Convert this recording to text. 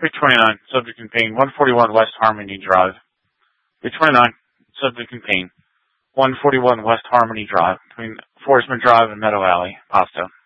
329, subject in pain, 141 West Harmony Drive. 329, subject in pain, 141 West Harmony Drive, between Forestman Drive and Meadow Alley, Pasto.